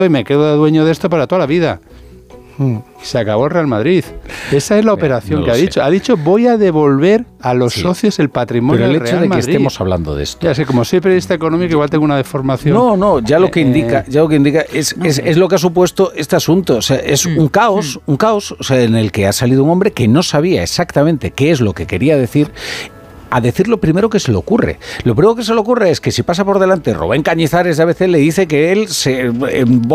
y me quedo dueño de esto para toda la vida. Se acabó el Real Madrid. Esa es la operación no que ha sé. dicho. Ha dicho, voy a devolver a los socios el patrimonio del Real Madrid. Pero el hecho de que estemos hablando de esto. Ya sé, como soy periodista económico, igual tengo una deformación. No, ya lo que indica es lo que ha supuesto este asunto. O sea, es un caos, o sea, en el que ha salido un hombre que no sabía exactamente qué es lo que quería decir, a decir lo primero que se le ocurre. Lo primero que se le ocurre es que si pasa por delante Rubén Cañizares de ABC, le dice que él se